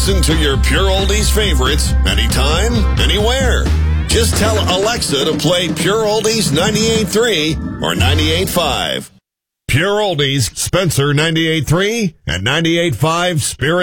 Listen to your Pure Oldies favorites anytime, anywhere. Just tell Alexa to play Pure Oldies 98.3 or 98.5. Pure Oldies, Spencer 98.3 and 98.5 Spirit